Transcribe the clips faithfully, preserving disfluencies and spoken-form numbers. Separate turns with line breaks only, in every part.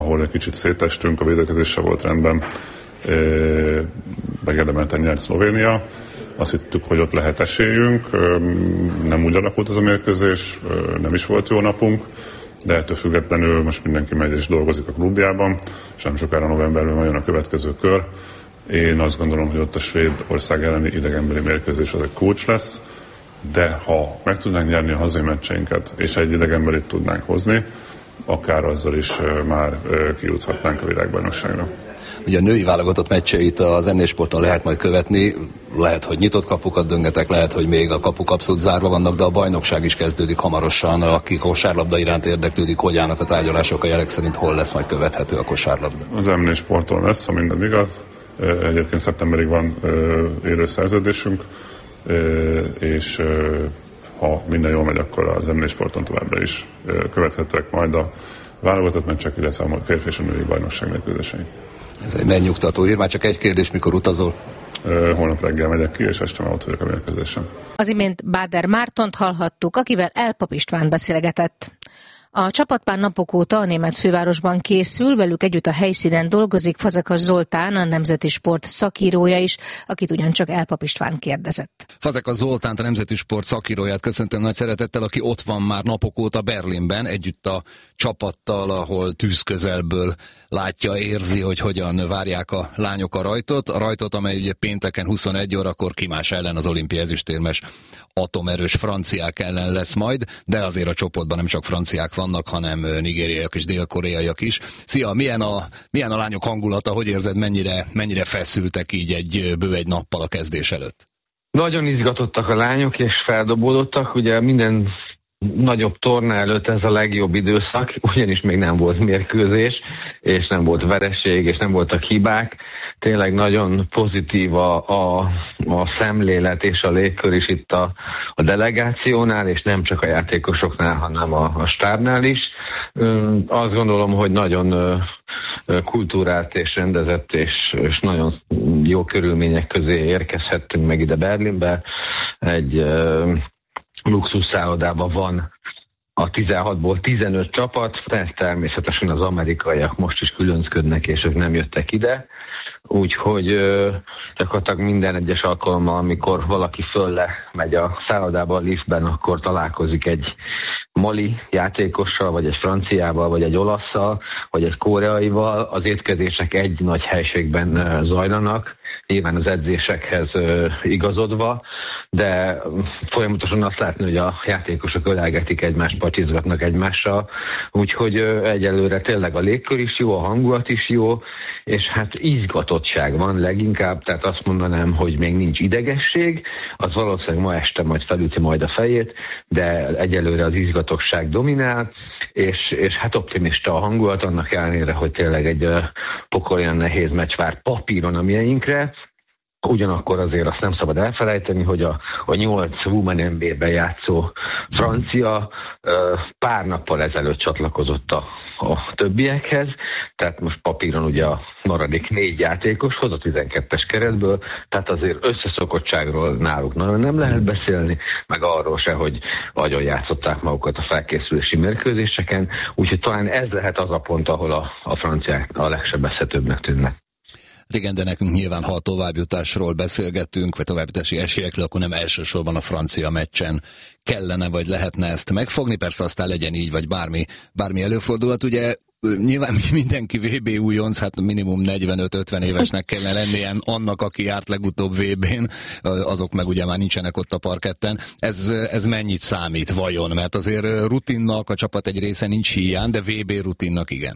ahol egy kicsit szétestünk, a védekezése volt rendben, megérdemelten nyert Szlovénia. Azt hittük, hogy ott lehet esélyünk, nem úgy alakult az a mérkőzés, nem is volt jó napunk, de ettől függetlenül most mindenki megy és dolgozik a klubjában, és nem sokára novemberben majd jön a következő kör. Én azt gondolom, hogy ott a Svédország elleni idegenbeli mérkőzés az egy kulcs lesz, de ha meg tudnánk nyerni a hazai meccseinket, és egy idegenbelit tudnánk hozni, akár azzal is már kijuthatnánk a világbajnokságra.
Ugye a női válogatott meccseit az en négy Sporton lehet majd követni, lehet, hogy nyitott kapukat döngetek, lehet, hogy még a kapuk abszolút zárva vannak, de a bajnokság is kezdődik hamarosan, aki kosárlabda iránt érdeklődik, hogy állnak a tárgyalások, a jelek szerint hol lesz majd követhető a kosárlabda?
Az em négy Sporton lesz, ha minden igaz. Egyébként szeptemberig van élő szerződésünk, és ha minden jól megy, akkor az em négy Sporton továbbra is követhetőek majd a válogatott meccsek, illetve a férfi és a női bajnokság mérkőzései.
Ez egy megnyugtató hír. Már csak egy kérdés, mikor utazol?
Holnap reggel megyek ki, és este már ott vagyok a mérkőzésen.
Az imént Báder Mártont hallhattuk, akivel Elpap István beszélgetett. A csapat pár napok óta a német fővárosban készül, velük együtt a helyszínen dolgozik Fazekas Zoltán, a Nemzeti Sport szakírója is, akit ugyancsak Elpap István kérdezett.
Fazekas Zoltánt, a Nemzeti Sport szakíróját köszöntöm nagy szeretettel, aki ott van már napok óta Berlinben, együtt a csapattal, ahol tűzközelből látja, érzi, hogy hogyan várják a lányok a rajtot. A rajtot, amely ugye pénteken huszonegy órakor ki más ellen, az olimpiai ezüstérmes atomerős franciák ellen lesz majd, de azért a csoportban nem csak franciák vannak, hanem nigériaiak és dél-koreaiak is. Szia, milyen a, milyen a lányok hangulata, hogy érzed, mennyire, mennyire feszültek így egy bő egy nappal a kezdés előtt?
Nagyon izgatottak a lányok, és feldobódottak, ugye minden nagyobb torna előtt ez a legjobb időszak, ugyanis még nem volt mérkőzés, és nem volt vereség, és nem voltak hibák. Tényleg nagyon pozitív a, a, a szemlélet és a légkör is itt a, a delegációnál, és nem csak a játékosoknál, hanem a, a stábnál is. Azt gondolom, hogy nagyon kultúrált és rendezett, és, és nagyon jó körülmények közé érkezhettünk meg ide Berlinbe. Egy luxus szállodában van a tizenhatból tizenöt csapat, de természetesen az amerikaiak most is különcködnek, és ők nem jöttek ide. Úgyhogy gyakorlatilag minden egyes alkalommal, amikor valaki fölle megy a szállodába a liftben, akkor találkozik egy mali játékossal, vagy egy franciával, vagy egy olasszal, vagy egy koreaival. Az étkezések egy nagy helységben zajlanak, nyilván az edzésekhez igazodva, de folyamatosan azt látni, hogy a játékosok ölelgetik egymást, patizgatnak egymással, úgyhogy egyelőre tényleg a légkör is jó, a hangulat is jó, és hát izgatottság van leginkább, tehát azt mondanám, hogy még nincs idegesség, az valószínűleg ma este majd felüti majd a fejét, de egyelőre az izgatottság dominál, és, és hát optimista a hangulat, annak ellenére, hogy tényleg egy pokolyan nehéz meccs vár papíron a mieinkre. Ugyanakkor azért azt nem szabad elfelejteni, hogy a, a nyolc Women en bé ben játszó francia pár nappal ezelőtt csatlakozott a, a többiekhez, tehát most papíron ugye a maradék négy játékoshoz, a tizenkettes keretből, tehát azért összeszokottságról náluk nagyon nem lehet beszélni, meg arról se, hogy nagyon játszották magukat a felkészülési mérkőzéseken, úgyhogy talán ez lehet az a pont, ahol a, a franciák a legsebezhetőbbnek tűnnek.
Igen, de nekünk nyilván, ha a továbbjutásról beszélgetünk, vagy továbbjutási esélyekről, akkor nem elsősorban a francia meccsen kellene, vagy lehetne ezt megfogni. Persze aztán legyen így, vagy bármi, bármi előfordulhat. Ugye nyilván mindenki vé bé újonc, hát minimum negyvenöt-ötven évesnek kellene lennie annak, aki járt legutóbb vé bén, azok meg ugye már nincsenek ott a parketten. Ez, ez mennyit számít vajon? Mert azért rutinnak a csapat egy része nincs hiány, de vé bé rutinnak igen.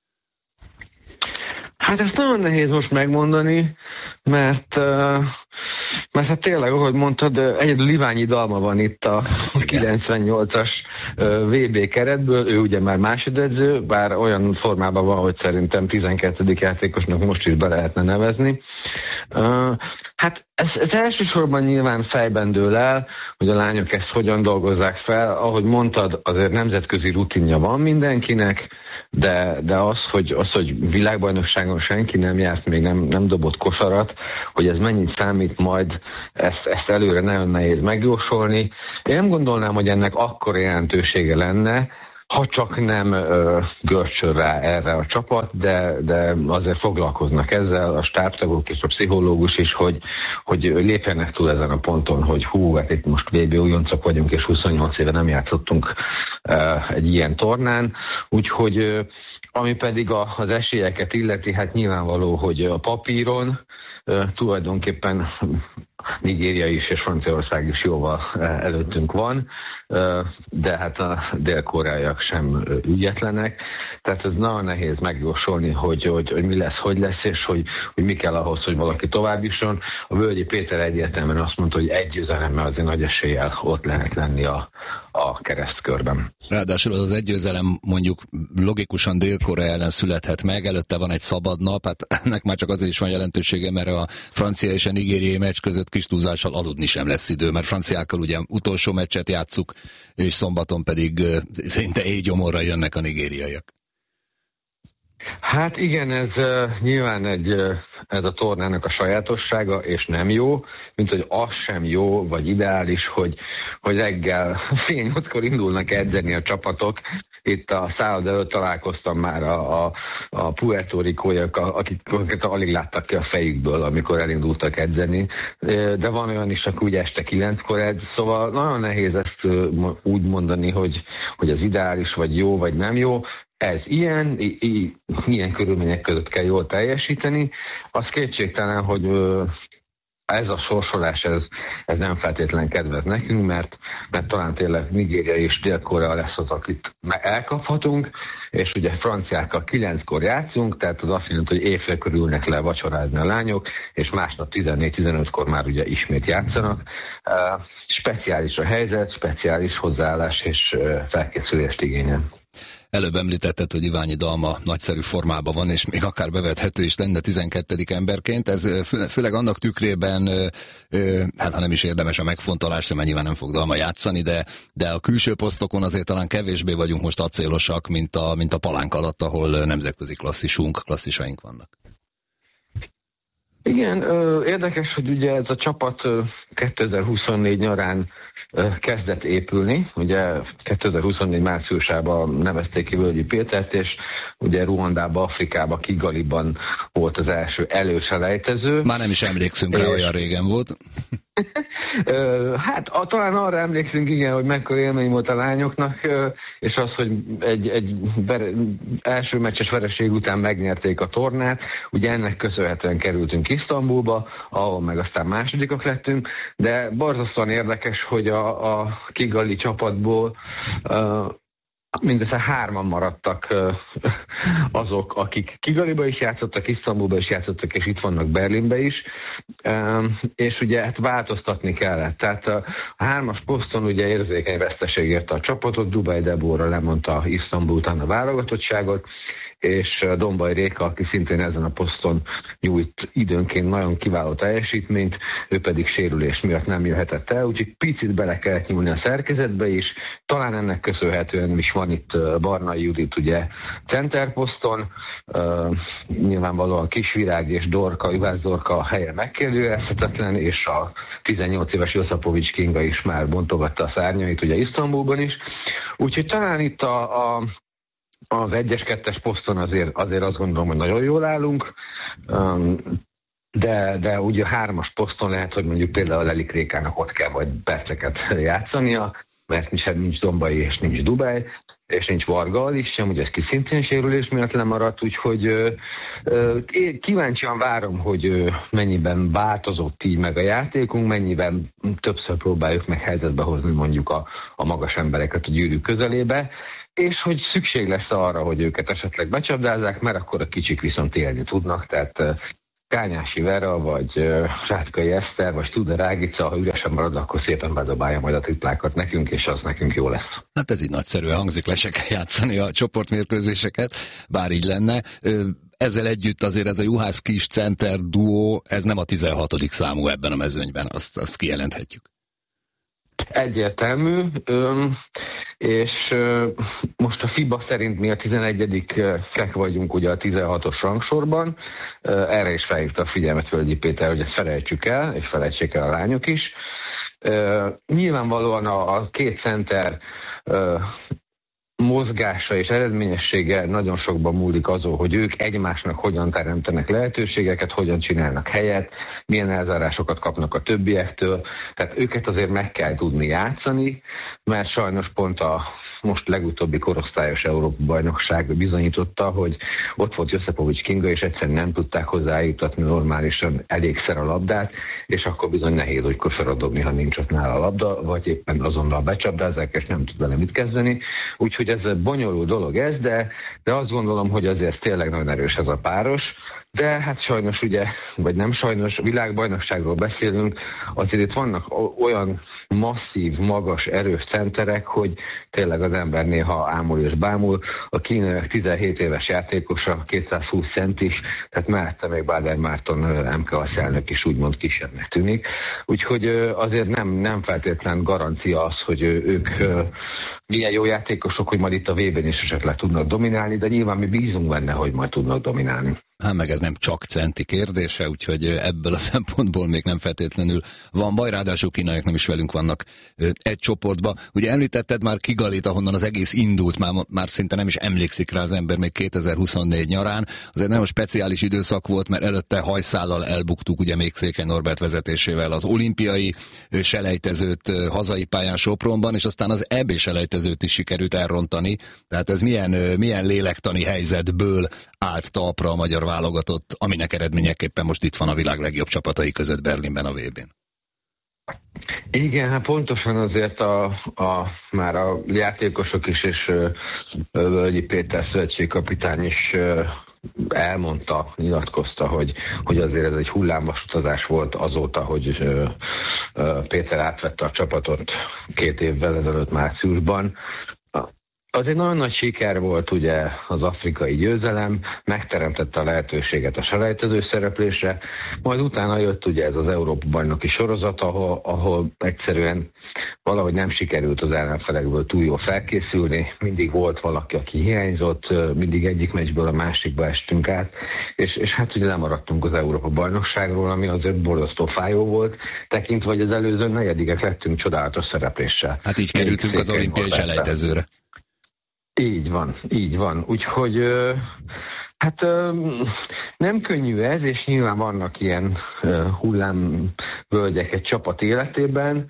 Hát ezt nagyon nehéz most megmondani, mert, mert hát tényleg, ahogy mondtad, egyedül Iványi Dalma van itt a kilencvennyolcas vé bé keretből, ő ugye már másodedző, bár olyan formában van, hogy szerintem tizenkettedik játékosnak most is be lehetne nevezni. Hát ez, ez elsősorban nyilván fejben dől el, hogy a lányok ezt hogyan dolgozzák fel. Ahogy mondtad, azért nemzetközi rutinja van mindenkinek, de, de az, hogy, az, hogy világbajnokságon senki nem járt, még nem, nem dobott kosarat, hogy ez mennyit számít majd, ezt, ezt előre nagyon nehéz megjósolni. Én nem gondolnám, hogy ennek akkora jelentősége lenne, ha csak nem ö, görcsöl rá erre a csapat, de, de azért foglalkoznak ezzel a stábtagok és a pszichológus is, hogy, hogy lépjenek túl ezen a ponton, hogy hú, hát itt most vé bé újoncok vagyunk, és huszonnyolc éve nem játszottunk ö, egy ilyen tornán, úgyhogy ö, ami pedig a, az esélyeket illeti, hát nyilvánvaló, hogy a papíron ö, tulajdonképpen Nigéria is és Franciaország is jóval előttünk van, de hát a dél-koreaiak sem ügyetlenek, tehát ez nagyon nehéz megjósolni, hogy, hogy, hogy mi lesz, hogy lesz, és hogy, hogy mi kell ahhoz, hogy valaki tovább jusson. A Völgyi Péter egyértelműen azt mondta, hogy egy győzelemmel azért nagy eséllyel ott lehet lenni a, a keresztkörben.
Ráadásul az az egy győzelem mondjuk logikusan Dél-Korea ellen születhet meg, előtte van egy szabad nap, hát ennek már csak azért is van jelentősége, mert a francia és a nigériai meccs között kis túlzással aludni sem lesz idő, mert franciákkal ugye utolsó meccset játsszuk, és szombaton pedig szinte éjgyomorra jönnek a nigériaiak.
Hát igen, ez uh, nyilván egy, uh, ez a tornának a sajátossága, és nem jó, mint hogy az sem jó, vagy ideális, hogy, hogy reggel fél nyolckor indulnak edzeni a csapatok. Itt a szállod előtt találkoztam már a, a, a puertorikóiak, akiket alig láttak ki a fejükből, amikor elindultak edzeni, de van olyan is, aki ugye este kilenckor edz, szóval nagyon nehéz ezt úgy mondani, hogy, hogy az ideális, vagy jó, vagy nem jó. Ez ilyen, i, i, ilyen körülmények között kell jól teljesíteni. Az kétségtelen, hogy ez a sorsolás, ez, ez nem feltétlenül kedvez nekünk, mert, mert talán tényleg Nigéria és Dél-Korea lesz az, akit elkaphatunk, és ugye franciákkal kilenckor játszunk, tehát az azt jelenti, hogy éjfél körül ülnek le vacsorázni a lányok, és másnap tizennégy-tizenötkor már ugye ismét játszanak. Uh, speciális a helyzet, speciális hozzáállás és uh, felkészülést igényel.
Előbb említetted, hogy Iványi Dalma nagyszerű formában van, és még akár bevethető is lenne tizenkettedik emberként. Ez fő, főleg annak tükrében, hát ha nem is érdemes a megfontolásra, mert nyilván nem fog Dalma játszani, de, de a külső posztokon azért talán kevésbé vagyunk most acélosak, mint a, mint a palánk alatt, ahol nemzetközi klasszisunk, klasszisaink vannak.
Igen, érdekes, hogy ugye ez a csapat kétezer-huszonnégy nyarán kezdett épülni. Ugye kétezer-huszonnégy márciusában nevezték ki Völgyi Pétert, és ugye Ruandába, Afrikába, Kigaliban volt az első előselejtező.
Már nem is emlékszünk rá, olyan régen volt.
Hát a, talán arra emlékszünk, igen, hogy mekkora élmény volt a lányoknak, és az, hogy egy, egy bere, első meccses vereség után megnyerték a tornát. Ugye ennek köszönhetően kerültünk Isztambulba, ahol meg aztán másodikak lettünk, de borzasztóan érdekes, hogy a, a kigali csapatból uh, mindössze hárman maradtak uh, azok, akik Kigaliba is játszottak, Isztambulba is játszottak, és itt vannak Berlinbe is, uh, és ugye hát változtatni kellett. Tehát a hármas poszton ugye érzékeny veszteség érte a csapatot, Dubaj Debora lemondta Isztambul után a válogatottságot, és Dombai Réka, aki szintén ezen a poszton nyújt időnként nagyon kiváló teljesítményt, ő pedig sérülés miatt nem jöhetett el, úgyhogy picit bele kellett nyúlni a szerkezetbe is. Talán ennek köszönhetően is van itt Barnai Judit ugye centerposzton, uh, nyilvánvalóan Kisvirág és Dorka, Üvász Dorka helye megkérdőjelezhetetlen, és a tizennyolc éves Joszapovics Kinga is már bontogatta a szárnyait ugye Isztambulban is. Úgyhogy talán itt a, a az egyes-kettes poszton azért, azért azt gondolom, hogy nagyon jól állunk, de, de ugye a hármas poszton lehet, hogy mondjuk például a Lelik Rékának ott kell majd perceket játszania, mert nincs, nincs Dombai és nincs Dubaj, és nincs Varga is sem, ugye ez ki szintén sérülés miatt lemaradt, úgyhogy ö, ö, én kíváncsian várom, hogy ö, mennyiben változott így meg a játékunk, mennyiben többször próbáljuk meg helyzetbe hozni mondjuk a, a magas embereket a gyűrű közelébe, és hogy szükség lesz arra, hogy őket esetleg becsapdázzák, mert akkor a kicsik viszont élni tudnak, tehát Kányási Vera, vagy Rátkai Eszter, vagy Studer Ágica, ha üresen marad, akkor szépen bedobálja majd a triplákat nekünk, és az nekünk jó lesz.
Hát ez így nagyszerűen hangzik, le se kell játszani a csoportmérkőzéseket, bár így lenne. Ezzel együtt azért ez a Juhász Kis center duó, ez nem a tizenhatodik számú ebben a mezőnyben, azt, azt kijelenthetjük.
Egyértelmű, és most a FIBA szerint mi a tizenegyedikek vagyunk ugye a tizenhatos rangsorban, erre is felhívta a figyelmet Völgyi Péter, hogy ezt felejtsük el, és felejtsék el a lányok is. Nyilvánvalóan a, a két center mozgása és eredményessége nagyon sokban múlik azon, hogy ők egymásnak hogyan teremtenek lehetőségeket, hogyan csinálnak helyet, milyen elzárásokat kapnak a többiektől. Tehát őket azért meg kell tudni játszani, mert sajnos pont a most legutóbbi korosztályos Európa-bajnokság bizonyította, hogy ott volt Josipovics Kinga, és egyszerűen nem tudták hozzájutatni normálisan elégszer a labdát, és akkor bizony nehéz olykor feladobni, ha nincs ott nála a labda, vagy éppen azonnal becsapdázzák, és nem tud vele mit kezdeni. Úgyhogy ez bonyolult dolog ez, de, de azt gondolom, hogy azért tényleg nagyon erős ez a páros. De hát sajnos ugye, vagy nem sajnos, világbajnokságról beszélünk, azért itt vannak olyan masszív, magas, erős centerek, hogy tényleg az ember néha ámul és bámul. A kínaiak tizenhét éves játékosa, kétszázhúsz centis, tehát mellette még Baader Márton em ká es elnök is úgymond kisebbnek tűnik. Úgyhogy azért nem, nem feltétlen garancia az, hogy ők milyen jó játékosok, hogy majd itt a vé bén is esetleg tudnak dominálni, de nyilván mi bízunk benne, hogy majd tudnak dominálni.
Hát meg ez nem csak centi kérdése, úgyhogy ebből a szempontból még nem feltétlenül van baj, ráadásul kínaiak nem is velünk vannak egy csoportba. Ugye említetted már Kigalit, ahonnan az egész indult, már, már szinte nem is emlékszik rá az ember még kétezer-huszonnégy nyarán. Az egy nagyon speciális időszak volt, mert előtte hajszállal elbuktuk ugye még Székely Norbert vezetésével az olimpiai selejtezőt hazai pályán Sopronban, és aztán az é bé selejtezőt is sikerült elrontani. Tehát ez milyen, milyen lélektani helyzetből állt talpra a magyar válogatott, aminek eredményeképpen most itt van a világ legjobb csapatai között Berlinben a vé bén.
Igen, hát pontosan azért a, a, már a játékosok is, és Völgyi Péter szövetségkapitány is elmondta, nyilatkozta, hogy, hogy azért ez egy hullámvasutazás volt azóta, hogy Péter átvette a csapatot két évvel ezelőtt márciusban. Az egy nagyon nagy siker volt ugye az afrikai győzelem, megteremtette a lehetőséget a selejtező szereplésre, majd utána jött ugye ez az Európa-bajnoki sorozat, ahol, ahol egyszerűen valahogy nem sikerült az ellenfelekből túl jól felkészülni, mindig volt valaki, aki hiányzott, mindig egyik meccsből a másikba estünk át, és, és hát ugye lemaradtunk az Európa-bajnokságról, ami azért borzasztó fájó volt, tekintve, hogy az előző negyedikek lettünk csodálatos szerepléssel.
Hát így kerültünk az olimpiai selejtezőre.
Így van, így van. Úgyhogy hát nem könnyű ez, és nyilván vannak ilyen hullámvölgyek egy csapat életében,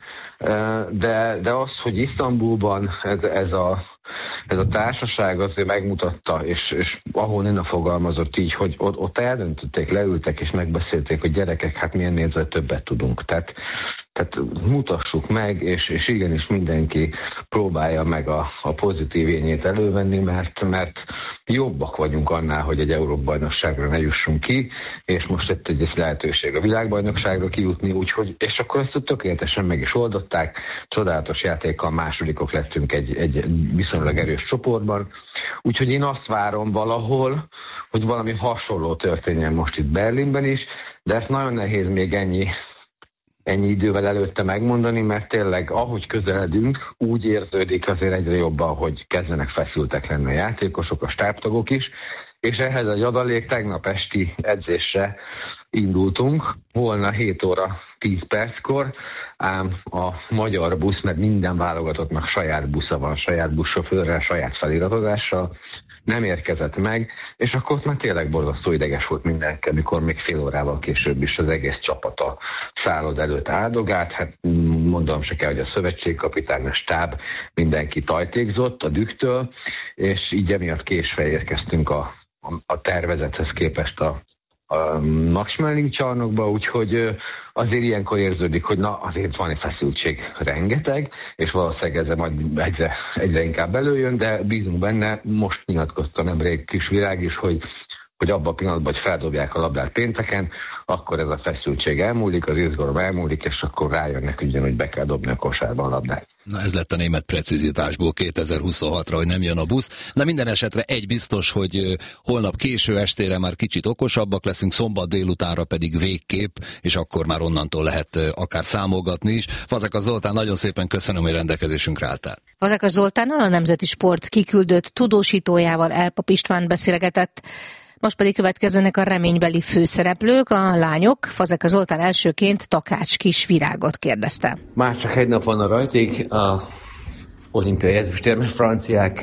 de, de az, hogy Isztambulban ez, ez, a, ez a társaság azért megmutatta, és, és ahol Nina fogalmazott így, hogy ott, ott eldöntötték, leültek és megbeszélték, hogy gyerekek, hát milyen nézve többet tudunk. Tehát Tehát mutassuk meg, és, és igenis mindenki próbálja meg a, a pozitív ényét elővenni, mert, mert jobbak vagyunk annál, hogy egy Európa-bajnokságra ne jussunk ki, és most itt egy lehetőség a világbajnokságra kijutni, úgyhogy, és akkor ezt tökéletesen meg is oldották, csodálatos játékkal másodikok lettünk egy, egy viszonylag erős csoportban, úgyhogy én azt várom valahol, hogy valami hasonló történjen most itt Berlinben is, de ezt nagyon nehéz még ennyi ennyi idővel előtte megmondani, mert tényleg ahogy közeledünk, úgy érződik azért egyre jobban, hogy kezdenek feszültek lenni a játékosok, a stábtagok is, és ehhez egy adalék tegnap esti edzésre indultunk, volna hét óra tíz perckor, ám a magyar busz, mert minden válogatottnak saját busza van, saját buszsofőrrel, saját feliratozással, nem érkezett meg, és akkor ott már tényleg borzasztó ideges volt mindenki, amikor még fél órával később is az egész csapata szálloda előtt áldogált. Hát mondom se kell, hogy a szövetségkapitány, a stáb, mindenki tajtékzott a dühtől, és így emiatt késve érkeztünk a, a, a tervezethez képest a a Max Schmeling csarnokba, úgyhogy azért ilyenkor érződik, hogy na azért van egy feszültség rengeteg, és valószínűleg ezzel majd egyre, egyre inkább előjön, de bízunk benne, most nyilatkozta nemrég Kis Virág is, hogy, hogy abban a pillanatban, hogy feldobják a labdát pénteken, akkor ez a feszültség elmúlik, az izgalom elmúlik, és akkor rájönnek ugyan, hogy be kell dobni a kosárban a labdát.
Na ez lett a német precizitásból kétezer-huszonhatra, hogy nem jön a busz. Na minden esetre egy biztos, hogy holnap késő estére már kicsit okosabbak leszünk, szombat délutánra pedig végképp, és akkor már onnantól lehet akár számolgatni is. Fazekas Zoltán, nagyon szépen köszönöm, hogy rendelkezésünkre álltál. Fazekas
Zoltánnal, a Nemzeti Sport kiküldött tudósítójával Elpap István beszélgetett. Most pedig következzenek a reménybeli főszereplők, a lányok. Fazekas Zoltán elsőként Takács Kis Virágot kérdezte.
Már csak egy nap van a rajtig, a olimpiai ezüstérmes franciák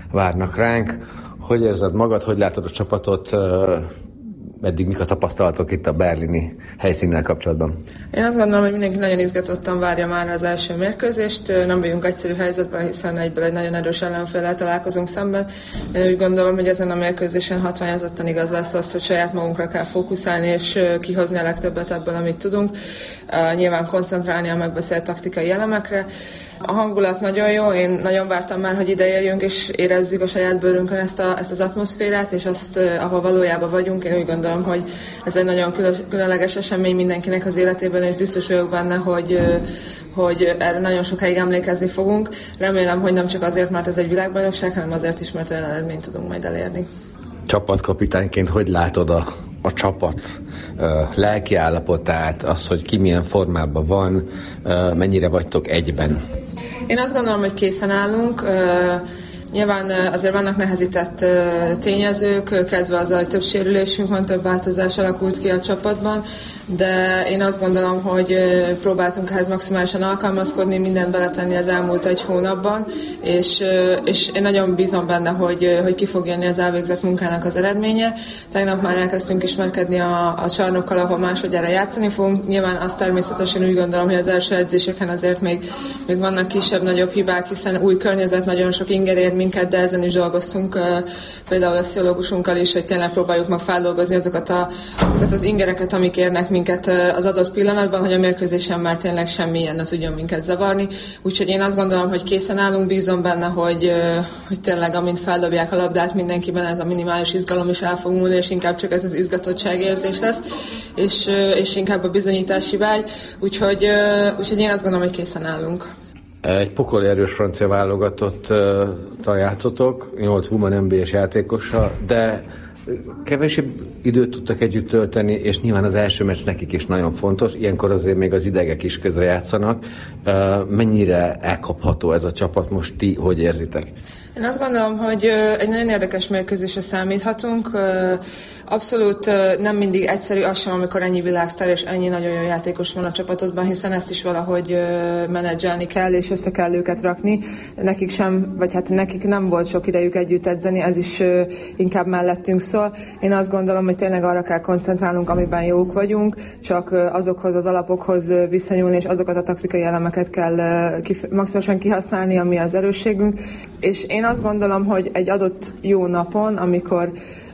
várnak ránk. Hogy érzed magad, hogy látod a csapatot, eddig mik a tapasztalatok itt a berlini helyszínnel kapcsolatban?
Én azt gondolom, hogy mindenki nagyon izgatottan várja már az első mérkőzést. Nem vagyunk egyszerű helyzetben, hiszen egyből egy nagyon erős ellenféllel találkozunk szemben. Én úgy gondolom, hogy ezen a mérkőzésen hatványozottan igaz lesz az, hogy saját magunkra kell fókuszálni, és kihozni a legtöbbet ebből, amit tudunk. Nyilván koncentrálni a megbeszélt taktikai elemekre. A hangulat nagyon jó, én nagyon vártam már, hogy ide érjünk, és érezzük a saját bőrünkön ezt, a, ezt az atmoszférát, és azt, ahol valójában vagyunk. Én úgy gondolom, hogy ez egy nagyon különleges esemény mindenkinek az életében, és biztos vagyok benne, hogy, hogy erre nagyon sokáig emlékezni fogunk. Remélem, hogy nem csak azért, mert ez egy világbajnokság, hanem azért is, mert olyan eredményt tudunk majd elérni.
Csapatkapitányként hogy látod a, a csapat uh, lelkiállapotát, az, hogy ki milyen formában van, uh, mennyire vagytok egyben?
Én azt gondolom, hogy készen állunk. Nyilván azért vannak nehezített tényezők, kezdve azzal, hogy több sérülésünk van, több változás alakult ki a csapatban, de én azt gondolom, hogy próbáltunk ehhez maximálisan alkalmazkodni, mindent beletenni az elmúlt egy hónapban, és, és én nagyon bízom benne, hogy, hogy ki fog jönni az elvégzett munkának az eredménye. Tegnap már elkezdtünk ismerkedni a, a csarnokkal, ahol másodjára játszani fogunk. Nyilván azt természetesen úgy gondolom, hogy az első edzéseken azért még, még vannak kisebb-nagyobb hibák, hiszen új környezet, nagyon sok inger ér minket, de ezen is dolgoztunk például a pszichológusunkkal is, hogy tényleg próbáljuk meg feldolgozni azokat, a, azokat az ingereket, amik érnek minket az adott pillanatban, hogy a mérkőzésen már tényleg semmilyen ne tudjon minket zavarni. Úgyhogy én azt gondolom, hogy készen állunk, bízom benne, hogy, hogy tényleg amint feldobják a labdát, mindenkiben ez a minimális izgalom is el fog múlni, és inkább csak ez az izgatottságérzés lesz, és, és inkább a bizonyítási vágy. Úgyhogy, úgyhogy én azt gondolom, hogy készen állunk.
Egy pokoli erős francia válogatottal játszotok, nyolc Women en bé es játékossal, de kevesebb időt tudtak együtt tölteni, és nyilván az első meccs nekik is nagyon fontos, ilyenkor azért még az idegek is közre játszanak. Mennyire elkapható ez a csapat most, ti hogy érzitek?
Én azt gondolom, hogy egy nagyon érdekes mérkőzésre számíthatunk. Abszolút nem mindig egyszerű az sem, amikor ennyi világsztár és ennyi nagyon jó játékos van a csapatodban, hiszen ezt is valahogy menedzselni kell, és össze kell őket rakni. Nekik sem, vagy hát nekik nem volt sok idejük együtt edzeni, ez is inkább mellettünk szól. Én azt gondolom, hogy tényleg arra kell koncentrálnunk, amiben jók vagyunk, csak azokhoz az alapokhoz viszonyulni, és azokat a taktikai elemeket kell kif- maximálisan kihasználni, ami az erősségünk. És én azt gondolom, hogy egy adott jó napon, amikor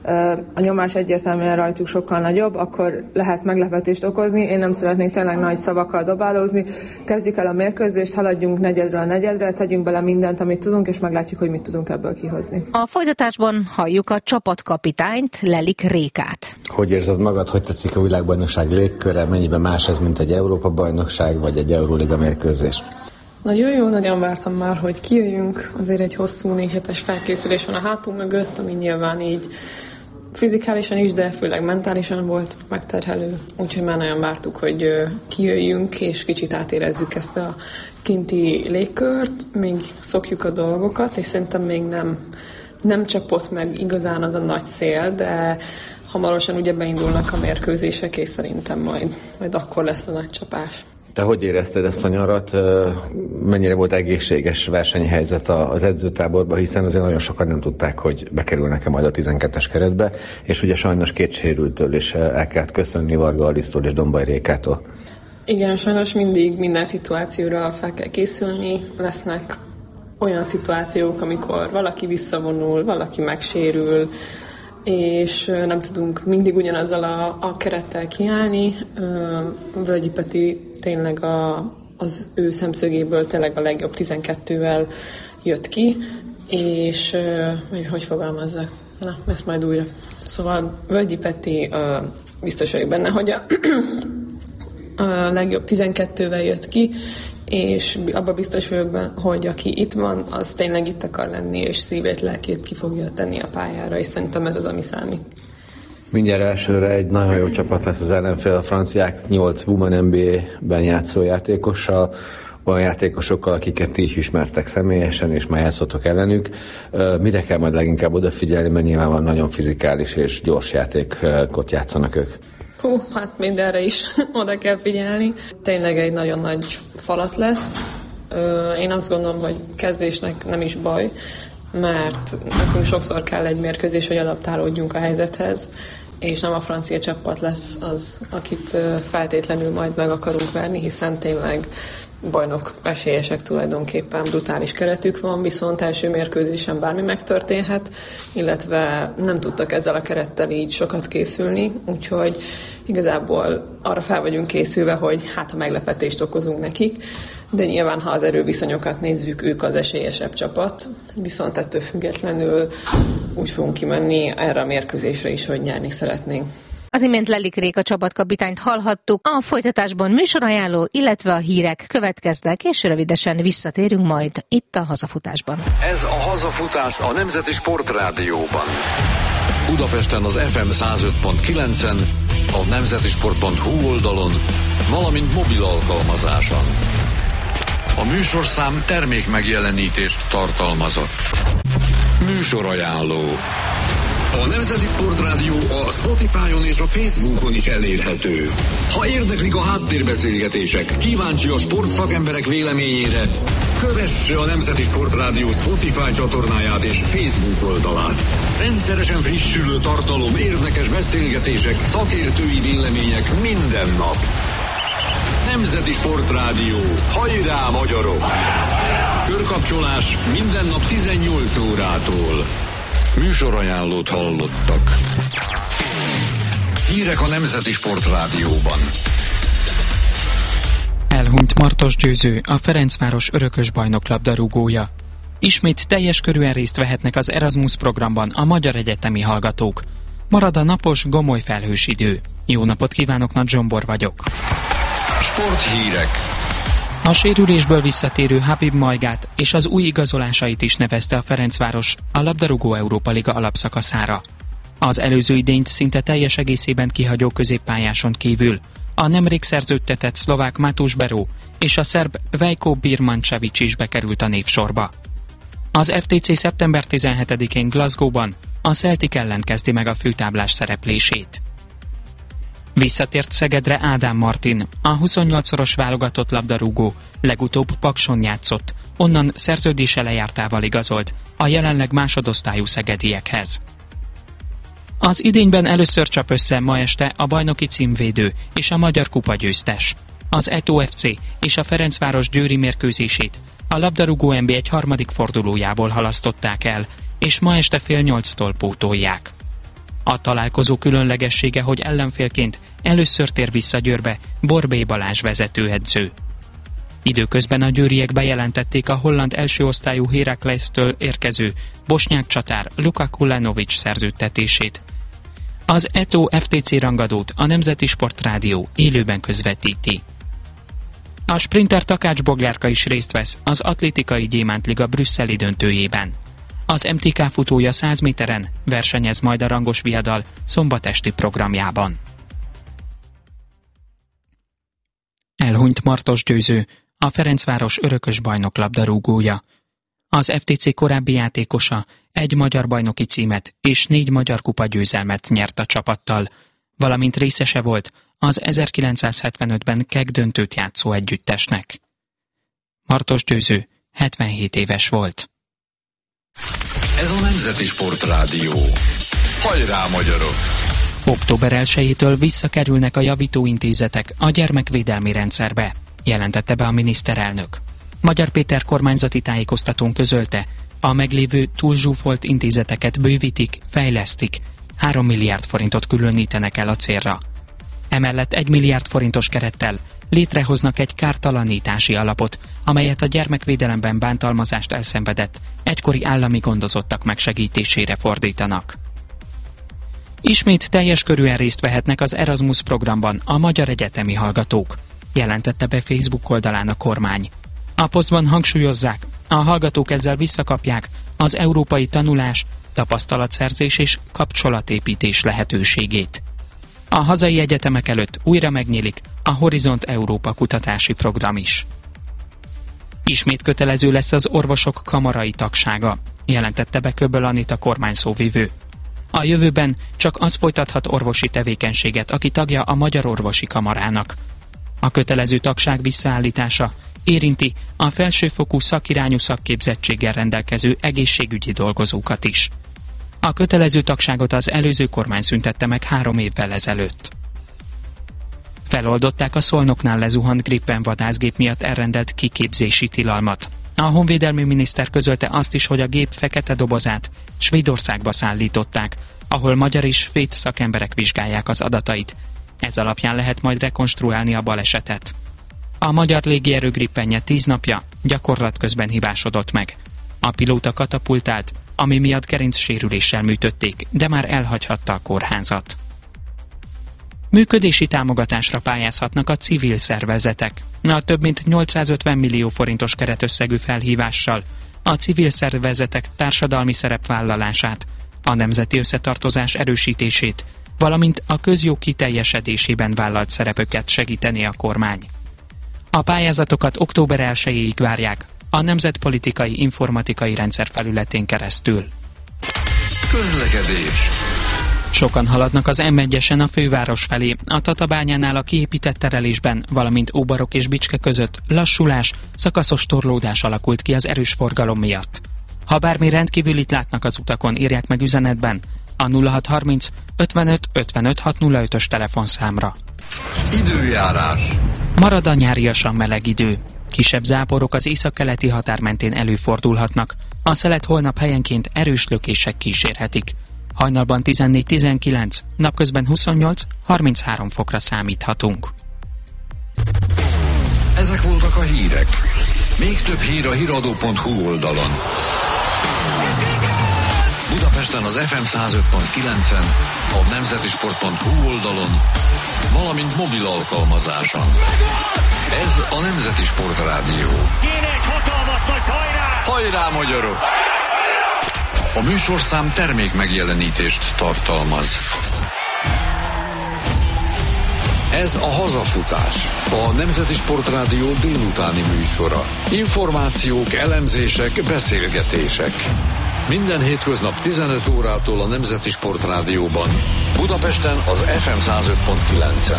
a nyomás egyértelműen rajtuk sokkal nagyobb, akkor lehet meglepetést okozni. Én nem szeretnék tényleg nagy szavakkal dobálózni. Kezdjük el a mérkőzést, haladjunk negyedről negyedre, tegyünk bele mindent, amit tudunk, és meglátjuk, hogy mit tudunk ebből kihozni.
A folytatásban halljuk a csapatkapitányt, Lelik Rékát.
Hogy érzed magad, hogy tetszik a világbajnokság légköre, mennyiben más ez, mint egy Európa-bajnokság, vagy egy Euróliga mérkőzés?
Nagyon jó, nagyon vártam már, hogy kijöjjünk. Azért egy hosszú négy hetes felkészülés van a hátunk mögött, ami nyilván így fizikálisan is, de főleg mentálisan volt megterhelő. Úgyhogy már nagyon vártuk, hogy kijöjjünk, és kicsit átérezzük ezt a kinti légkört, még szokjuk a dolgokat, és szerintem még nem, nem csapott meg igazán az a nagy szél, de hamarosan ugye beindulnak a mérkőzések, és szerintem majd, majd akkor lesz a nagy csapás.
Te hogy érezted ezt a nyarat? Mennyire volt egészséges versenyhelyzet az edzőtáborban, hiszen azért nagyon sokan nem tudták, hogy bekerülnek-e majd a tizenkettes keretbe, és ugye sajnos két sérültől is el kellett köszönni, Varga Alisztól és Dombay Rékától.
Igen, sajnos mindig minden szituációra fel kell készülni, lesznek olyan szituációk, amikor valaki visszavonul, valaki megsérül, és nem tudunk mindig ugyanazzal a, a kerettel kiállni. Völgyi Peti tényleg a, az ő szemszögéből tényleg a legjobb tizenkettővel jött ki, és hogy, hogy fogalmazzak? Na, ezt majd újra. Szóval Völgyi Peti biztos vagyok benne, hogy a, a legjobb tizenkettővel jött ki, és abban biztos vagyok benne, hogy aki itt van, az tényleg itt akar lenni, és szívét, lelkét ki fogja tenni a pályára, és szerintem ez az, ami számít.
Mindjárt elsőre egy nagyon jó csapat lesz az ellenfél, a franciák, nyolc Women en bé ben játszó játékossal, olyan játékosokkal, akiket ti is ismertek személyesen, és már játszotok ellenük. Mire kell majd leginkább odafigyelni, mert nyilván nagyon fizikális és gyors játékot játszanak ők?
Hú, hát mindenre is oda kell figyelni. Tényleg egy nagyon nagy falat lesz. Én azt gondolom, hogy kezdésnek nem is baj. mert nekünk sokszor kell egy mérkőzés, hogy adaptálódjunk a helyzethez, és nem a francia csapat lesz az, akit feltétlenül majd meg akarunk verni, hiszen tényleg bajnok esélyesek tulajdonképpen, brutális keretük van, viszont első mérkőzésen bármi megtörténhet, illetve nem tudtak ezzel a kerettel így sokat készülni, úgyhogy igazából arra fel vagyunk készülve, hogy hát ha meglepetést okozunk nekik, de nyilván, ha az erőviszonyokat nézzük, ők az esélyesebb csapat, viszont ettől függetlenül úgy fogunk kimenni erre a mérkőzésre is, hogy nyerni szeretnénk.
Az imént Lelik Réka csapatkapitányt hallhattuk, a folytatásban műsorajánló, illetve a hírek következnek, és rövidesen visszatérünk majd itt a hazafutásban.
Ez a hazafutás a Nemzeti Sportrádióban. Budapesten az ef em száz öt pont kilencen, a nemzetisport pont hu oldalon, valamint mobil alkalmazáson. A műsorszám termék megjelenítést tartalmazott. Műsorajánló. A Nemzeti Sportrádió a Spotify-on és a Facebookon is elérhető. Ha érdeklik a háttérbeszélgetések, kíváncsi a sportszakemberek véleményére, kövesse a Nemzeti Sportrádió Spotify csatornáját és Facebook oldalát. Rendszeresen frissülő tartalom, érdekes beszélgetések, szakértői vélemények minden nap. Nemzeti Sportrádió. Hajrá, magyarok! Körkapcsolás minden nap tizennyolc órától. Műsorajánlót hallottak. Hírek a Nemzeti Sportrádióban.
Elhunyt Martos Győző, a Ferencváros örökös bajnok labdarúgója. Ismét teljes körűen részt vehetnek az Erasmus programban a magyar egyetemi hallgatók. Marad a napos, gomoly felhős idő. Jó napot kívánok, Nagy Zsombor vagyok.
Sporthírek.
A sérülésből visszatérő Habib Majgát és az új igazolásait is nevezte a Ferencváros a labdarúgó Európa Liga alapszakaszára. Az előző idényt szinte teljes egészében kihagyó középpályáson kívül a nemrég szerződtetett szlovák Matús Beró és a szerb Vejko Birmančević is bekerült a névsorba. Az ef té cé szeptember tizenhetedikén Glasgow-ban a Celtic ellen kezdi meg a főtáblás szereplését. Visszatért Szegedre Ádám Martin, a huszonnyolcszoros válogatott labdarúgó, legutóbb Pakson játszott, onnan szerződése lejártával igazolt a jelenleg másodosztályú szegediekhez. Az idényben először csap össze ma este a bajnoki címvédő és a Magyar Kupa győztes. Az é té o ef cé és a Ferencváros győri mérkőzését a labdarúgó en bé egy harmadik fordulójából halasztották el, és ma este fél nyolctól pótolják. A találkozó különlegessége, hogy ellenfélként először tér vissza Győrbe Borbély Balázs vezetőedző. Időközben a győriek bejelentették a holland első osztályú Heraklesztől érkező bosnyák csatár Luka Kulenović szerződtetését. Az é té o ef té cé rangadót a Nemzeti Sportrádió élőben közvetíti. A sprinter Takács Boglárka is részt vesz az Atlétikai Gyémántliga brüsszeli döntőjében. Az em té ká futója száz méteren versenyez majd a rangos viadal szombatesti programjában. Elhunyt Martos Győző, a Ferencváros örökös bajnok labdarúgója. Az ef té cé korábbi játékosa egy magyar bajnoki címet és négy magyar kupa győzelmet nyert a csapattal, valamint részese volt az ezerkilencszázhetvenötben Keg döntőt játszó együttesnek. Martos Győző hetvenhét éves volt.
Ez a Nemzeti Sportrádió. Hajrá, magyarok!
október elsejétől visszakerülnek a javítóintézetek a gyermekvédelmi rendszerbe, jelentette be a miniszterelnök. Magyar Péter kormányzati tájékoztatón közölte, a meglévő túlzsúfolt intézeteket bővítik, fejlesztik, három milliárd forintot különítenek el a célra. Emellett egy milliárd forintos kerettel létrehoznak egy kártalanítási alapot, amelyet a gyermekvédelemben bántalmazást elszenvedett egykori állami gondozottak megsegítésére fordítanak. Ismét teljes körűen részt vehetnek az Erasmus programban a magyar egyetemi hallgatók, jelentette be Facebook oldalán a kormány. A posztban hangsúlyozzák, a hallgatók ezzel visszakapják az európai tanulás, tapasztalatszerzés és kapcsolatépítés lehetőségét. A hazai egyetemek előtt újra megnyílik a Horizont Európa kutatási program is. Ismét kötelező lesz az orvosok kamarai tagsága, jelentette be Köböl Anita kormányszóvivő. A jövőben csak az folytathat orvosi tevékenységet, aki tagja a Magyar Orvosi Kamarának. A kötelező tagság visszaállítása Érinti a felsőfokú szakirányú szakképzettséggel rendelkező egészségügyi dolgozókat is. A kötelező tagságot az előző kormány szüntette meg három évvel ezelőtt. Feloldották a Szolnoknál lezuhant Gripen vadászgép miatt elrendelt kiképzési tilalmat. A honvédelmi miniszter közölte azt is, hogy a gép fekete dobozát Svédországba szállították, ahol magyar és svéd szakemberek vizsgálják az adatait. Ez alapján lehet majd rekonstruálni a balesetet. A magyar légierő Gripenje tíz napja gyakorlat közben hibásodott meg. A pilóta katapultált, ami miatt gerincsérüléssel műtötték, de már elhagyhatta a kórházat. Működési támogatásra pályázhatnak a civil szervezetek. A több mint nyolcszázötven millió forintos keretösszegű felhívással a civil szervezetek társadalmi szerepvállalását, a nemzeti összetartozás erősítését, valamint a közjó kiteljesedésében vállalt szerepöket segíteni a kormány. A pályázatokat október elsejéig várják a Nemzetpolitikai Informatikai Rendszer felületén keresztül.
Közlekedés.
Sokan haladnak az em egyesen a főváros felé. A Tatabányánál a kiépített terelésben, valamint Óbarok és Bicske között lassulás, szakaszos torlódás alakult ki az erős forgalom miatt. Ha bármi rendkívülit látnak az utakon, írják meg üzenetben a nulla hat harminc ötvenöt ötvenöt hatszázötös telefonszámra.
Időjárás.
Marad a nyáriasan meleg idő. Kisebb záporok az északkeleti határ mentén előfordulhatnak. A szelet holnap helyenként erős lökések kísérhetik. Hajnalban tizennégy tizenkilenc, napközben huszonnyolc harminchárom fokra számíthatunk.
Ezek voltak a hírek. Még több hír a híradó pont hu oldalon. Budapesten az ef em száz öt pont kilencen, a nemzetisport pont hu oldalon, valamint mobil alkalmazáson. Ez a Nemzeti Sport Rádió.
Kéne egy hatalmas nagy hajrá!
Hajrá, magyarok! A műsorszám termék megjelenítést tartalmaz. Ez a Hazafutás, a Nemzeti Sport Rádió délutáni műsora. Információk, elemzések, beszélgetések. Minden hétköznap tizenöt órától a Nemzeti Sport Rádióban. Budapesten az ef em száz öt pont kilencen.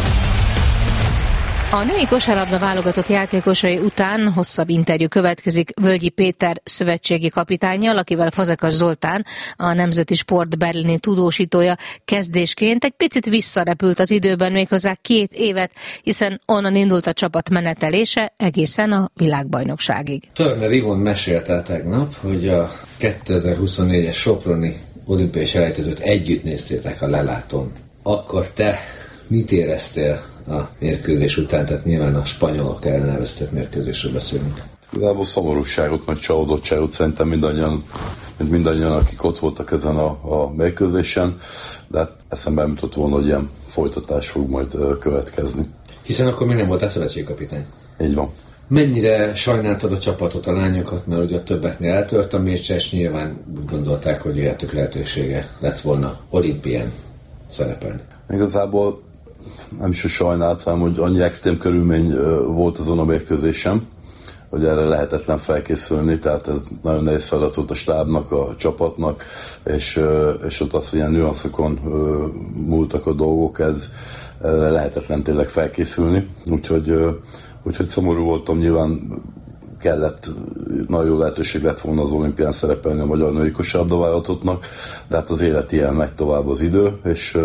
A női kosárlabda válogatott játékosai után hosszabb interjú következik Völgyi Péter szövetségi kapitánnyal, akivel Fazekas Zoltán, a Nemzeti Sport berlini tudósítója kezdésként egy picit visszarepült az időben, méghozzá két évet, hiszen onnan indult a csapat menetelése egészen a világbajnokságig.
Törner Ivon mesélte tegnap, hogy a kétezer-huszonnégyes soproni olimpiai selejtezőt együtt néztétek a lelátón. Akkor te mit éreztél a mérkőzés után? Tehát nyilván a spanyolok ellen elvesztett mérkőzésről beszélünk.
Igazából szomorúságot, meg csalódottságot szerintem mindannyian, mint mindannyian, akik ott voltak ezen a, a mérkőzésen, de hát eszembe nem jutott volna, hogy ilyen folytatás fog majd következni.
Hiszen akkor még nem voltál szövetségkapitány.
Így van.
Mennyire sajnáltad a csapatot, a lányokat, mert ugye a többeknél eltört a mércs, és nyilván úgy gondolták, hogy életük lehetősége lett volna olimpián szerepelni.
Igazából nem is sajnált, hanem hogy annyi extrém körülmény volt azon a mérkőzésem, hogy erre lehetetlen felkészülni, tehát ez nagyon nehéz feladat volt a stábnak, a csapatnak, és, és ott az, hogy ilyen nüanszokon múltak a dolgok, ez erre lehetetlen tényleg felkészülni, úgyhogy, úgyhogy szomorú voltam, nyilván kellett, nagyon jó lehetőség lett volna az olimpián szerepelni a magyar női kosárlabda válogatottnak, de hát az élet ilyen, megy tovább az idő, és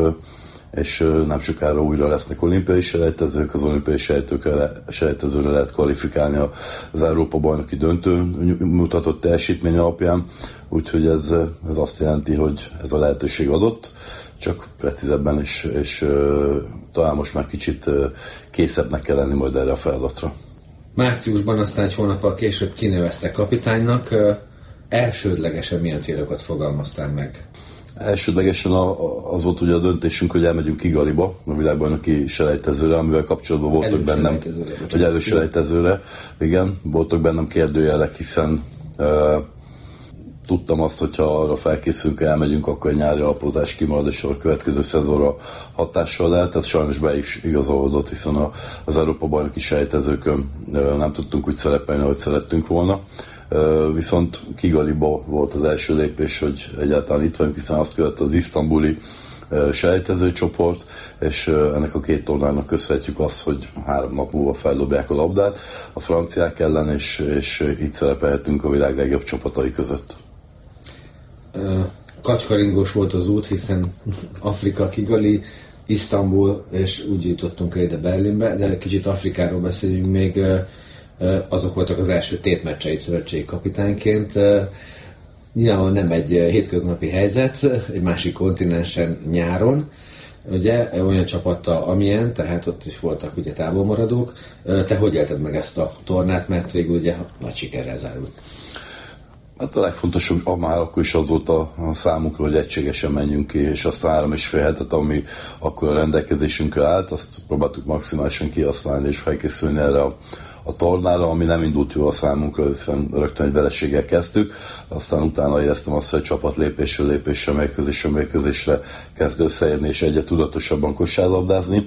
és nem sokára újra lesznek olimpiai selejtezők, az olimpiai selejtezőre lehet kvalifikálni az Európa-bajnoki döntőn mutatott teljesítmény alapján, úgyhogy ez, ez azt jelenti, hogy ez a lehetőség adott, csak precízebben és, és talán most már kicsit készebbnek kell lenni majd erre a feladatra.
Márciusban aztán egy hónappal később kineveztek kapitánynak, elsődlegesen milyen célokat fogalmaztál meg?
Elsődlegesen az volt ugye a döntésünk, hogy elmegyünk Kigaliba, a világbajnoki selejtezőre, amivel kapcsolatban voltak bennem, vagy előselejtezőre, igen, voltak bennem kérdőjelek, hiszen uh, tudtam azt, hogyha arra felkészülünk, elmegyünk, akkor egy nyári alapozás kimarad, és a következő szezonra hatással lehet. Ez sajnos be is igazolódott, hiszen a, az Európa-bajnoki selejtezőkön uh, nem tudtunk úgy szerepelni, ahogy szerettünk volna. Uh, viszont Kigaliba volt az első lépés, hogy egyáltalán itt vagyunk, hiszen azt követte az isztambuli selejtező csoport, és ennek a két tornának köszönhetjük azt, hogy három nap múlva feldobják a labdát a franciák ellen, és, és így szerepelhetünk a világ legjobb csapatai között.
Kacskaringós volt az út, hiszen Afrika, Kigali, Isztambul, és úgy jutottunk el ide Berlinbe, de kicsit Afrikáról beszélünk még, azok voltak az első tétmeccseit szövetségi kapitányként. Nyilván nem egy hétköznapi helyzet, egy másik kontinensen nyáron, ugye, olyan csapattal, amilyen, tehát ott is voltak ugye távolmaradók. Te hogy élted meg ezt a tornát, mert végül ugye nagy sikerrel zárult?
Hát a legfontosabb már akkor is az volt a, a számunkra, hogy egységesen menjünk ki, és azt a három és fél hetet, ami akkor a rendelkezésünkre állt, azt próbáltuk maximálisan kihasználni és felkészülni erre a, a tornára, ami nem indult jól a számunkra, hiszen rögtön egy vereséggel kezdtük, aztán utána éreztem azt, hogy a csapat lépésről lépésre, mérkőzésről mérkőzésre kezd összeérni és egyre tudatosabban kosárlabdázni,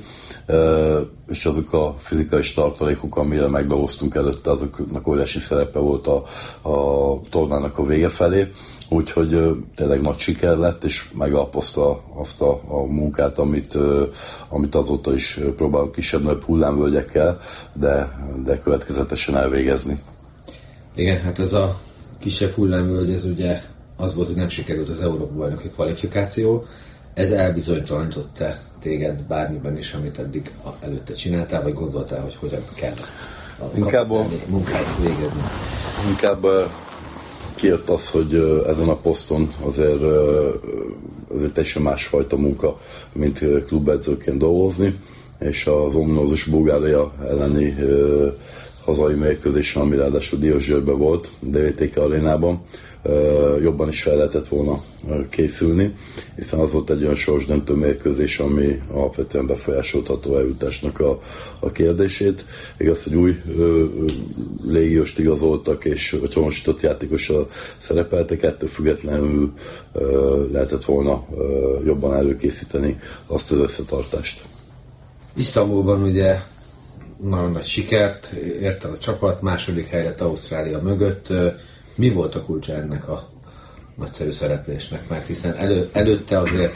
és azok a fizikai tartalékok, amire megdolgoztunk előtte, azoknak óriási szerepe volt a, a tornának a vége felé, úgyhogy tényleg nagy siker lett, és megalapozta azt a, a munkát, amit, amit azóta is próbálunk kisebb-nagyobb hullámvölgyekkel, de, de következetesen elvégezni.
Igen, hát ez a kisebb hullámvölgy, ez ugye az volt, hogy nem sikerült az Európa-bajnoki kvalifikáció, ez elbizonytalanított-e téged bármiben is, amit eddig előtte csináltál, vagy gondoltál, hogy hogyan kell ezt a inkább a munkát végezni?
Inkább kijött az, hogy ezen a poszton azért, azért teljesen másfajta munka, mint klubedzőként dolgozni, és az ominózus Bulgária elleni hazai mérkőzésen, ami ráadásul Diósgyőrben volt, dé vé té ká arénában, jobban is fel lehetett volna készülni, hiszen az volt egy olyan sorsdöntő mérkőzés, ami alapvetően befolyásolható eljutásnak a, a kérdését. Igaz, hogy új ö, légiost igazoltak, és honosított játékossal szerepeltek, ettől függetlenül ö, lehetett volna ö, jobban előkészíteni azt az összetartást.
Isztambulban ugye nagyon nagy sikert ért el a csapat, második helyet Ausztrália mögött. Mi volt a kulcsa ennek a nagyszerű szereplésnek? Mert hiszen elő, előtte azért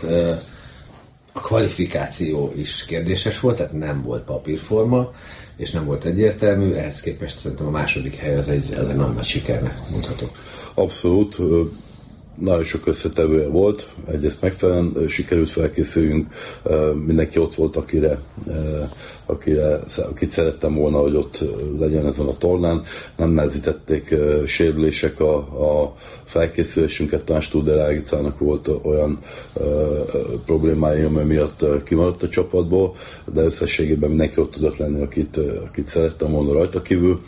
a kvalifikáció is kérdéses volt, tehát nem volt papírforma, és nem volt egyértelmű, ehhez képest szerintem a második hely az egy, az egy nagyon nagy sikernek mondható.
Abszolút. Nagyon sok összetevője volt, egyrészt megfelelően sikerült felkészüljünk, mindenki ott volt, akire, akire, akit szerettem volna, hogy ott legyen ezen a tornán. Nem nehezítették sérülések a, a felkészülésünket, talán Studer Ágicának volt olyan problémája, amely miatt kimaradt a csapatból, de összességében mindenki ott tudott lenni, akit, akit szerettem volna rajta kívül.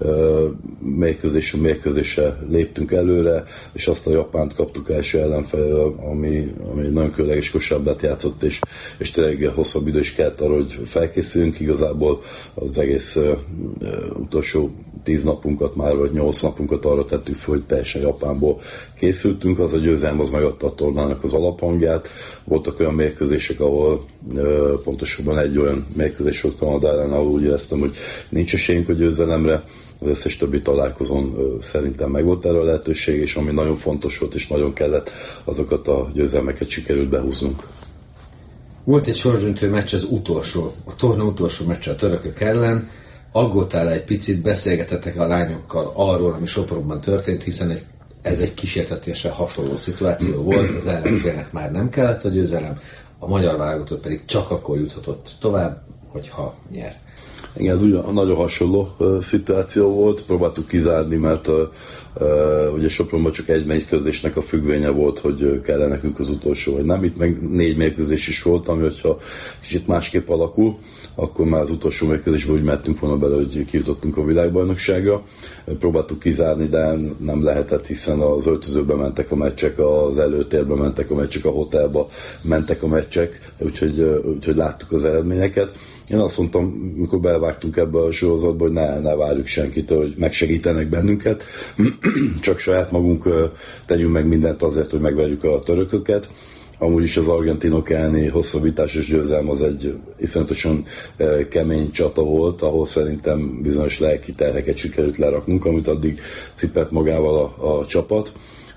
Mérkőzésről mérkőzésre léptünk előre, és azt a Japánt kaptuk első ellenfelől, ami, ami nagyon különleges kosárlabdát játszott, és, és tényleg hosszabb idő is kellett arra, hogy felkészüljünk. Igazából az egész uh, utolsó tíz napunkat már, vagy nyolc napunkat arra tettük fel, hogy teljesen Japánból készültünk. Az a győzelem az megadta a tornának az alaphangját. Voltak olyan mérkőzések, ahol uh, pontosabban egy olyan mérkőzés volt Kanada ellen, ahol úgy éreztem, hogy nincs esélyünk a győzelemre. Az összes többi találkozón uh, szerintem megvolt erre a lehetőség, és ami nagyon fontos volt és nagyon kellett, azokat a győzelmeket sikerült behúznunk.
Volt egy sorsdöntő meccs, az utolsó, a torna utolsó meccs a törökök ellen. Aggódtál egy picit, beszélgetettek a lányokkal arról, ami Sopronban történt, hiszen egy, ez egy kísértetéssel hasonló szituáció volt, az ellenfélnek már nem kellett a győzelem, a magyar válogatott pedig csak akkor juthatott tovább, hogyha nyer.
Igen, ez ugyan, nagyon hasonló uh, szituáció volt, próbáltuk kizárni, mert uh, uh, ugye Sopronban csak egy mérkőzésnek a függvénye volt, hogy uh, kell nekünk az utolsó, vagy nem. Itt meg négy mérkőzés is volt, ami hogyha kicsit másképp alakul, akkor már az utolsó mérkőzésben úgy mehetünk volna bele, hogy kijutottunk a világbajnokságra. Próbáltuk kizárni, de nem lehetett, hiszen az öltözőbe mentek a meccsek, az előtérbe mentek a meccsek, a hotelba mentek a meccsek, úgyhogy, úgyhogy láttuk az eredményeket. Én azt mondtam, mikor belvágtunk ebbe a sorozatba, hogy ne, ne várjuk senkitől, hogy megsegítenek bennünket, csak saját magunk tegyünk meg mindent azért, hogy megverjük a törököket. Amúgy is az argentinok elleni hosszabbításos győzelem az egy iszonyatosan kemény csata volt, ahol szerintem bizonyos lelki terheket sikerült leraknunk, amit addig cipelt magával a, a csapat.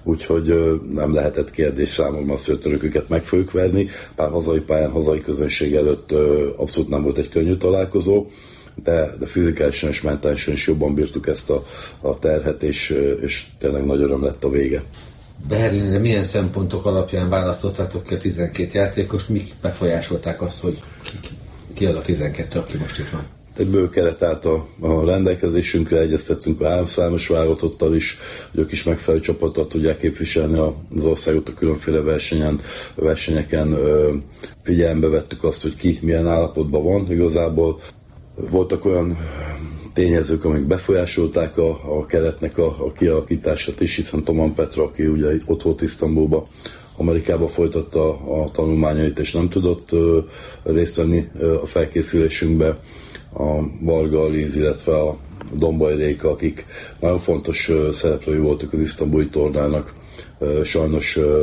úgyhogy nem lehetett kérdés számomra azt, hogy a törököket meg fogjuk verni. Bár hazai pályán, hazai közönség előtt abszolút nem volt egy könnyű találkozó, de, de fizikálisan és mentálisan is jobban bírtuk ezt a, a terhet, és, és tényleg nagy öröm lett a vége.
Berlinre milyen szempontok alapján választottátok ki a tizenkét játékost, mik befolyásolták azt, hogy ki, ki, ki az a tizenkettő, aki most itt van?
Egy bő keret állt a, a rendelkezésünkre, egyeztettünk a háromszámos válogatottal is, hogy ők is megfelelő csapatot tudják képviselni az országot a különféle versenyen, versenyeken. Figyelembe vettük azt, hogy ki milyen állapotban van igazából. Voltak olyan tényezők, amik befolyásolták a, a keretnek a, a kialakítását is, hiszen Toman Petra, aki ugye ott volt Isztambulban, Amerikába folytatta a tanulmányait, és nem tudott uh, részt venni uh, a felkészülésünkbe. A Varga Liz, illetve a Dombai Réka, akik nagyon fontos uh, szereplői voltak az isztambuli tornának. Uh, sajnos uh,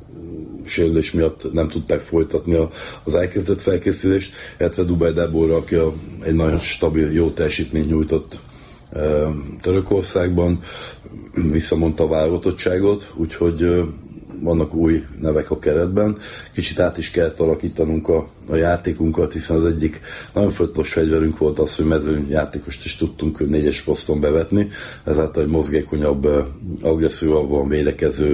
sérülés miatt nem tudták folytatni a, az elkezdett felkészülést, illetve Dubaj Deborah, aki a, egy nagyon stabil, jó teljesítményt nyújtott uh, Törökországban, visszamondta a válogatottságot, úgyhogy uh, vannak új nevek a keretben. Kicsit át is kellett alakítanunk a, a játékunkat, hiszen az egyik nagyon fontos fegyverünk volt az, hogy mezőny játékost is tudtunk négyes poszton bevetni, ezáltal egy mozgékonyabb, agresszívabban védekező,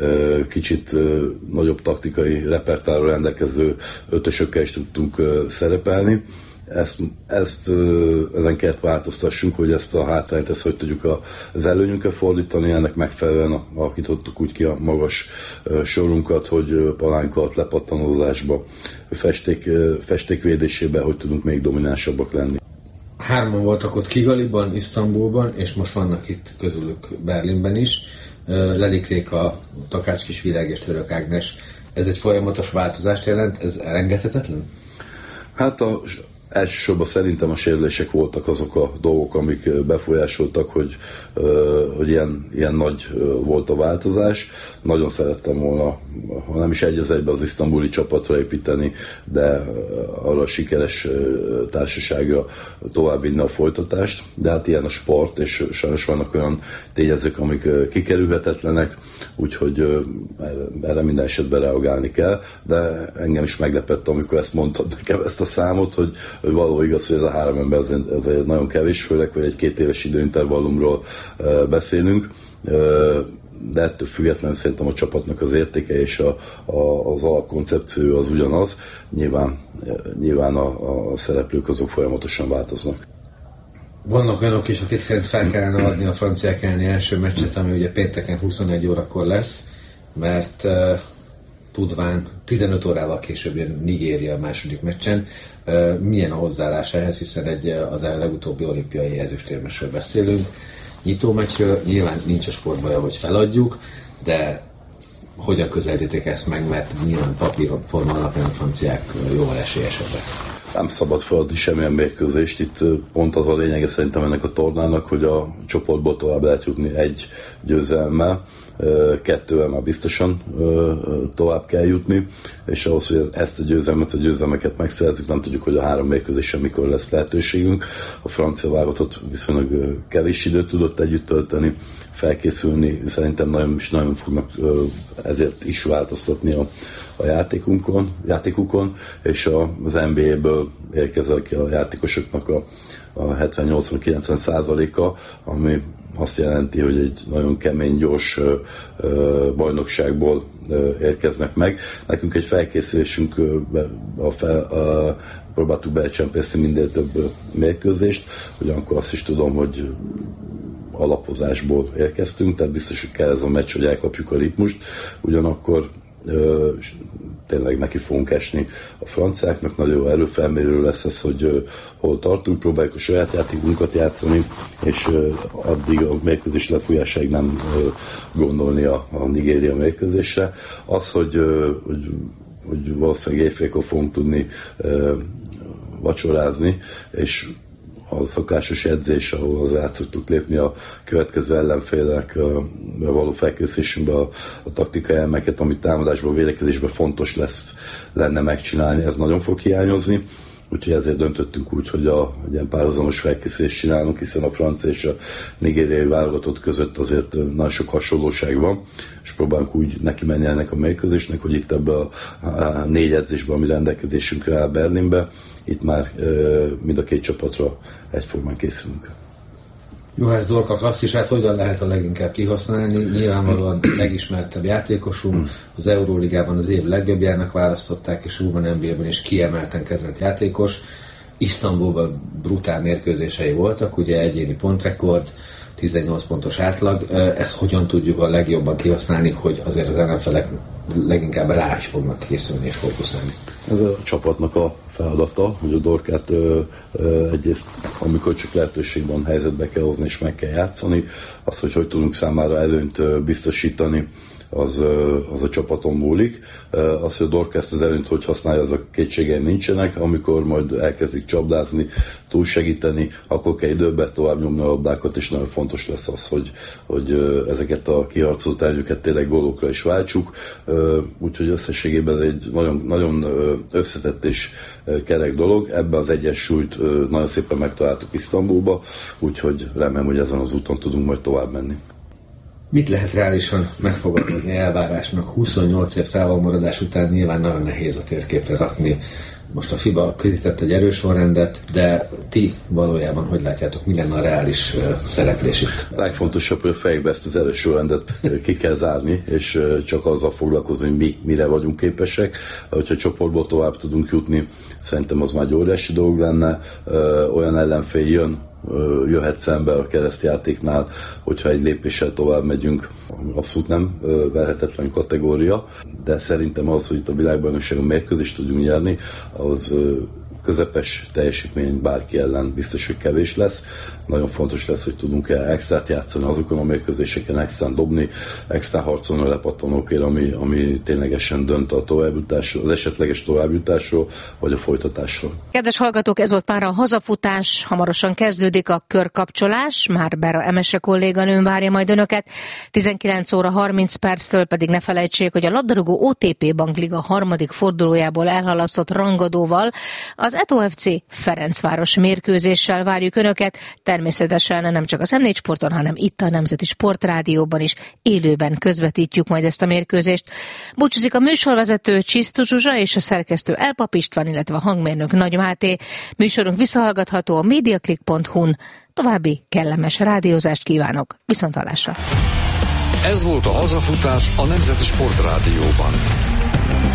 kicsit nagyobb taktikai repertoárral rendelkező ötösökkel is tudtunk szerepelni. Ezt, ezt ezen kellett változtassunk, hogy ezt a hátrányt, ezt hogy tudjuk az előnyünkre fordítani, ennek megfelelően alakítottuk úgy ki a magas sorunkat, hogy palánkat, lepattanózásba, festék, festékvédésében, hogy tudunk még dominánsabbak lenni.
Hárman voltak ott Kigaliban, Isztambulban, és most vannak itt közülük Berlinben is. Lelik Réka, Takács Kisvirág és Török Ágnes. Ez egy folyamatos változást jelent, ez elengedhetetlen?
Hát a elsősorban szerintem a sérülések voltak azok a dolgok, amik befolyásoltak, hogy, hogy ilyen, ilyen nagy volt a változás. Nagyon szerettem volna, ha nem is egy az egybe az isztambuli csapatra építeni, de arra a sikeres társaságra továbbvinni a folytatást. De hát ilyen a sport, és sajnos vannak olyan tényezők, amik kikerülhetetlenek, úgyhogy erre minden esetben reagálni kell. De engem is meglepett, amikor ezt mondtad nekem, ezt a számot, hogy hogy való igaz, hogy ez a három ember ez, ez egy nagyon kevés, főleg, hogy egy két éves időintervallumról uh, beszélünk, uh, de ettől függetlenül szerintem a csapatnak az értéke és a, a, az alapkoncepció az ugyanaz. Nyilván, uh, nyilván a, a szereplők azok folyamatosan változnak.
Vannak olyanok is, akik szerint fel kellene adni a franciák elleni első meccset, ami ugye pénteken huszonegy órakor lesz, mert uh, tudván tizenöt órával később jön Nigéria a második meccsen. Milyen a hozzáállás ehhez, hiszen egy, az legutóbbi olimpiai ezüstérmesről beszélünk. Nyitó meccsről nyilván nincs a sportban, hogy feladjuk, de hogyan közelítik ezt meg, mert nyilván papíron forma alapján a franciák jóval esélyesebbek.
Nem szabad feladni semmilyen mérkőzést. Itt pont az a lényege szerintem ennek a tornának, hogy a csoportból tovább lehet jutni egy győzelemmel, kettővel már biztosan tovább kell jutni, és ahhoz, hogy ezt a győzelmet, a győzelmeket megszerzzük, nem tudjuk, hogy a három mérkőzésen mikor lesz lehetőségünk. A francia válogatott viszonylag kevés időt tudott együtt tölteni, felkészülni, szerintem nagyon, is nagyon fognak ezért is változtatni a, a játékunkon, játékukon, és az en bé á-ből érkeznek a játékosoknak a, a hetven-nyolcvan-kilencven százaléka, ami azt jelenti, hogy egy nagyon kemény, gyors ö, ö, bajnokságból ö, érkeznek meg. Nekünk egy felkészülésünk, ö, a fel, ö, próbáltuk belecsempészni minél több ö, mérkőzést, ugyanakkor azt is tudom, hogy alapozásból érkeztünk, tehát biztos, hogy kell ez a meccs, hogy elkapjuk a ritmust, ugyanakkor ö, tényleg neki fogunk esni a franciáknak, nagyon jó erőfelmérő lesz ez, hogy uh, hol tartunk, próbáljuk a saját játékunkat játszani, és uh, addig a mérkőzés lefújásáig nem uh, gondolni a, a Nigéria mérkőzésre. Az, hogy, uh, hogy, hogy valószínűleg éjfélkor fogunk tudni uh, vacsorázni, és a szokásos edzés, ahol az át szoktuk lépni a következő ellenfélek való felkészülésünkbe a, a taktikai elemeket, amit támadásban, védekezésben fontos lesz lenne megcsinálni, ez nagyon fog hiányozni. úgyhogy ezért döntöttünk úgy, hogy a, egy ilyen párhuzamos felkészülést csinálunk, hiszen a francia és a nigériai válogatott között azért nagyon sok hasonlóság van, és próbálunk úgy neki menni ennek a mérkőzésnek, hogy itt ebben a, a négy edzésben, ami rendelkezésünkre áll Berlinbe, itt már e, mind a két csapatra egyformán készülünk.
Juhász Dorka klasszisát hogyan lehet a leginkább kihasználni? Nyilvánvalóan legismertebb játékosunk, az Euróligában az év legjobbjának választották, és Women en bé á-ben is kiemelten kezelt játékos. Isztambulban brutál mérkőzései voltak, ugye egyéni pontrekord, tizennyolc pontos átlag. Ezt hogyan tudjuk a legjobban kihasználni, hogy azért az ellenfelek leginkább rá is fognak készülni és fókuszálni?
Ez a csapatnak a feladata, hogy a Dorkát ö, ö, egyrészt, amikor csak lehetőség van, helyzetbe kell hozni és meg kell játszani. Az, hogy hogy tudunk számára előnyt ö, biztosítani, az, az a csapaton múlik. Az, hogy a Dorka ezt az előnyt hogy használja, az a kétségeim nincsenek. Amikor majd elkezdik csapdázni, túlsegíteni, akkor kell időben tovább nyomni a labdákat, és nagyon fontos lesz az, hogy, hogy ezeket a kiharcolt előnyöket tényleg gólokra is váltsuk. Úgyhogy összességében ez egy nagyon, nagyon összetett és kerek dolog. Ebben az egyensúlyt nagyon szépen megtaláltuk Isztambulba, úgyhogy remélem, hogy ezen az úton tudunk majd tovább menni.
Mit lehet reálisan megfogalmazni elvárásnak? huszonnyolc év távolmaradás után nyilván nagyon nehéz a térképre rakni. Most a FIBA közített egy erős sorrendet, de ti valójában hogy látjátok, mi lenne a reális uh, szereplés itt?
A legfontosabb, hogy a fejbe ezt az erős sorrendet ki kell zárni, és uh, csak azzal foglalkozni, hogy mi mire vagyunk képesek. Hogyha csoportból tovább tudunk jutni, szerintem az már egy óriási dolog lenne. Uh, olyan ellenfél jön, jöhet szembe a keresztjátéknál, hogyha egy lépéssel tovább megyünk, abszolút nem verhetetlen kategória, de szerintem az, hogy itt a világbajnokságon mérkőzést tudjunk nyerni, az közepes teljesítmény bárki ellen biztos, hogy kevés lesz. Nagyon fontos lesz, hogy tudunk-e extrát játszani azokon a mérkőzéseken, extrán dobni, extrán harcolni a lepattanókért, ami, ami ténylegesen dönt a továbbjutásról, az esetleges továbbjutásról, vagy a folytatásról.
Kedves hallgatók, ez volt már a hazafutás, hamarosan kezdődik a körkapcsolás, már Bera Emese kolléganőm várja majd önöket, tizenkilenc óra harminc perctől pedig ne felejtsék, hogy a labdarúgó o té pé Bankliga harmadik fordulójából elhalasztott rangadóval az é té o ef cé Ferencváros mérkőzéssel várjuk önöket, természetesen nem csak az em négy Sporton, hanem itt a Nemzeti Sportrádióban is élőben közvetítjük majd ezt a mérkőzést. Búcsúzik a műsorvezető Csisztus Zsuzsa és a szerkesztő Elpap István, illetve a hangmérnök Nagy Máté. Műsorunk visszahallgatható a mediaclick pont hu-n. További kellemes rádiózást kívánok. Viszonthallásra!
Ez volt a hazafutás a Nemzeti Sportrádióban.